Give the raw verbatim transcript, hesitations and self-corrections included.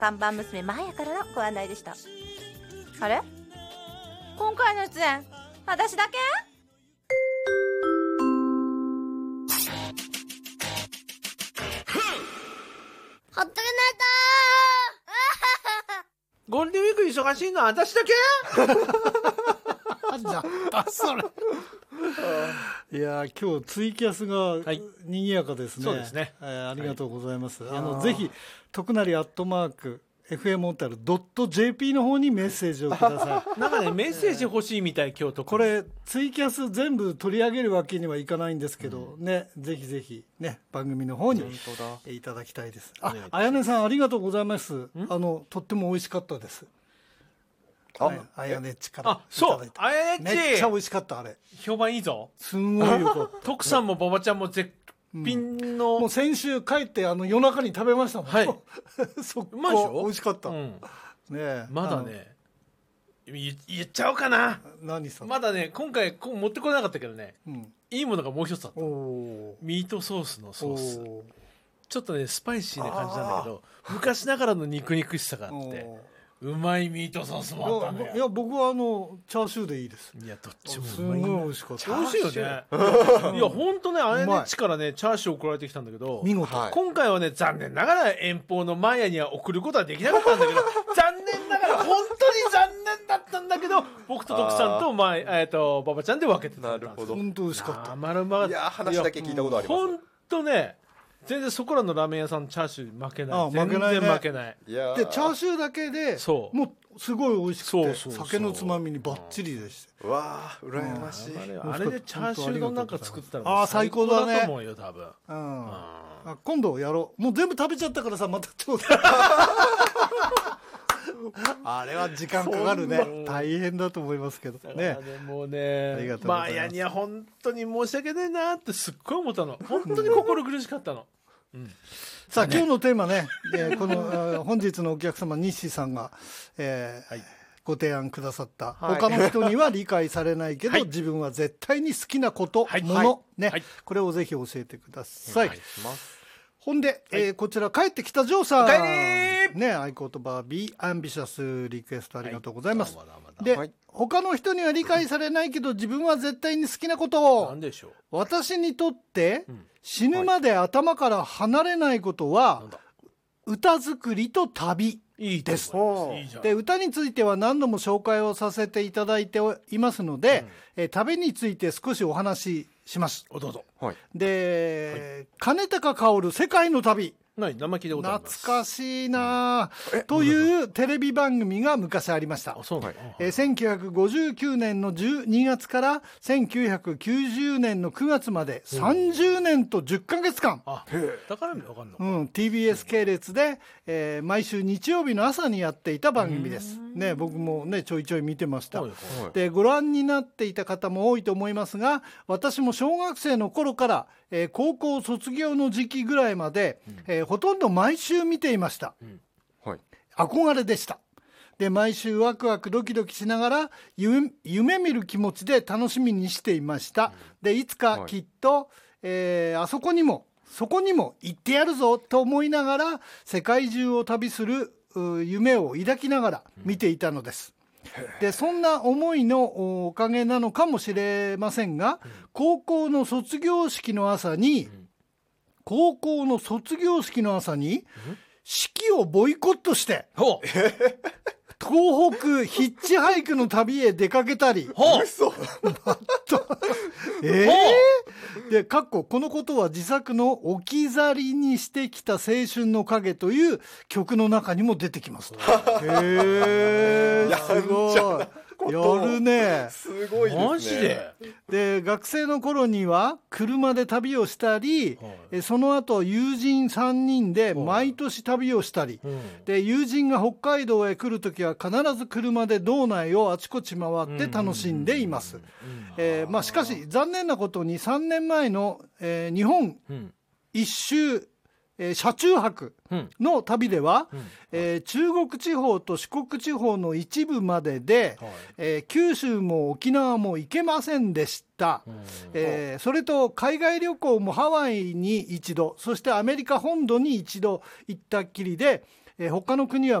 看板娘マーヤからのご案内でした。あれ、今回の出演私だけ？ ほっとけないとゴールデンウィーク忙しいのは私だけ？ じゃあそれいや今日ツイキャスが賑やかですね、 はい、そうですね、 えー、ありがとうございます、はい、ああのぜひ徳成アットマーク エフエム モンタル ドット ジェーピー の方にメッセージをください。 なんかねメッセージ欲しいみたい今日とこれツイキャス全部取り上げるわけにはいかないんですけど、うん、ねぜひぜひね番組の方にいただきたいです。あ、あやねさんありがとうございます。あのとっても美味しかったです。あ、あやねっちからいただいた。 あやねっちめっちゃ美味しかった。あれ評判いいぞ。 すんごいよかった。 徳さんも馬場ちゃんも絶品の、 うん、もう先週帰ってあの夜中に食べましたもん。 はいそっかうまいでしょ。 美味しかった、うん、 ねえまだね言, 言っちゃおうかな。 何さまだね今回こう持ってこれなかったけどね、うん、いいものがもう一つあった。 おミートソースのソースちょっとねスパイシーな感じなんだけど昔ながらの肉肉しさがあってうまいミートソースもあったんだよ。 いや僕はあのチャーシューでいいです。 いやどっちもすごい美味しかった。 美味しいよね。いや本当ねあやねっちからねチャーシュー送られてきたんだけど見事、 はい、今回はね残念ながら遠方のマーヤには送ることはできなかったんだけど残念ながら本当に残念だったんだけど僕と徳さんとまあえっと馬場ちゃんで分けてた。 なるほど。 本当美味しかった。 まるまるいや話だけ聞いたことあります。 本当ね全然そこらのラーメン屋さんのチャーシュー負けない。 ああ負けないね、 全然負けない。 いやでチャーシューだけでそうもうすごい美味しくてそうそうそう酒のつまみにバッチリでした。 うわー羨ましい。 あれでチャーシュー丼なんか作ったらああ最高だね。 と思うよ多分。うん、 あ今度やろう。もう全部食べちゃったからさまたちょうだい。あれは時間かかるね。大変だと思いますけどね。 もうねマーヤには本当に申し訳ないなってすっごい思ったの。本当に心苦しかったの。うん、 さあ、ね、今日のテーマね、えー、この本日のお客様西さんが、えーはい、ご提案くださった、はい、他の人には理解されないけど、はい、自分は絶対に好きなこと、はい、もの、ね、はい、これをぜひ教えてください。はい、ほんで、はい、えー、こちら帰ってきたジョーさん、ね、合言葉 Be Ambitious リクエストありがとうございます。はい、で、はい、他の人には理解されないけど自分は絶対に好きなことを、 何でしょう。 私にとって、うん、死ぬまで頭から離れないことは、はい、歌作りと旅です。いいで歌については何度も紹介をさせていただいていますので、うん、え旅について少しお話しします。 どうぞ。 で、はい、金高薫世界の旅、 ない生聞いたことあります。 懐かしいな、うん、というテレビ番組が昔ありました。あ、そう、はい、えー、せんきゅうひゃくごじゅうきゅうねんのじゅうにがつからせんきゅうひゃくきゅうじゅうねんのくがつまでさんじゅうねんとじゅっかげつかん、 あ、だから分かんの、 うん、ティービーエス 系列で、えー、毎週日曜日の朝にやっていた番組です、ね、僕もねちょいちょい見てました、はいはい、でご覧になっていた方も多いと思いますが、私も小学生の頃から、えー、高校卒業の時期ぐらいまで、うん、えー、ほとんど毎週見ていました、うんはい、憧れでした。で毎週ワクワクドキドキしながら 夢, 夢見る気持ちで楽しみにしていました、うん、でいつかきっと、はい、えー、あそこにもそこにも行ってやるぞと思いながら世界中を旅する夢を抱きながら見ていたのです、うん、でそんな思いのおかげなのかもしれませんが、うん、高校の卒業式の朝に、うん、高校の卒業式の朝に、うん、式をボイコットして東北ヒッチハイクの旅へ出かけたり嘘えー、でかっここのことは自作の置き去りにしてきた青春の影という曲の中にも出てきます。へーすごいやるね。 すごいですね。 マジで。 で学生の頃には車で旅をしたり、はい、その後友人さんにんで毎年旅をしたり、はい、で友人が北海道へ来るときは必ず車で道内をあちこち回って楽しんでいます。えーまあ、しかし残念なことにさんねんまえの、えー、日本一周、えー、車中泊の旅では、うんえー、中国地方と四国地方の一部までで、はいえー、九州も沖縄も行けませんでした、うんえー、それと海外旅行もハワイに一度そしてアメリカ本土に一度行ったっきりで、 えー他の国は